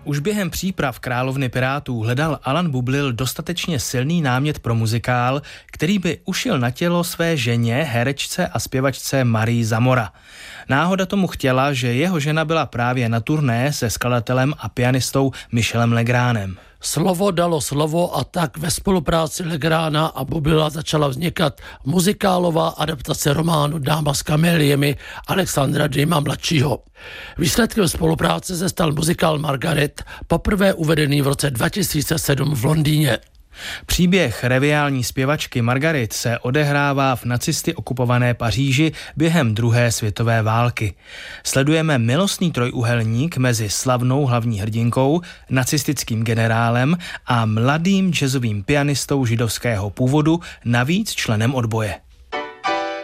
Už během příprav Královny pirátů hledal Alan Bublil dostatečně silný námět pro muzikál, který by ušil na tělo své ženě, herečce a zpěvačce Marii Zamora. Náhoda tomu chtěla, že jeho žena byla právě na turné se skladatelem a pianistou Michelem Legránem. Slovo dalo slovo a tak ve spolupráci Legrána a Bublila začala vznikat muzikálová adaptace románu Dáma s kameliemi Alexandra Duma mladšího. Výsledkem spolupráce se stal muzikál Margaret, poprvé uvedený v roce 2007 v Londýně. Příběh reviální zpěvačky Margaret se odehrává v nacisty okupované Paříži během druhé světové války. Sledujeme milostný trojúhelník mezi slavnou hlavní hrdinkou, nacistickým generálem a mladým jazzovým pianistou židovského původu, navíc členem odboje.